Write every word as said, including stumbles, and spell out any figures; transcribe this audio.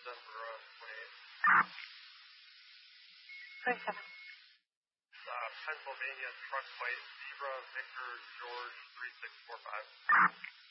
December uh, twenty-eighth. twenty-seven. Uh, Pennsylvania truck fight, Zebra Victor George three six four five.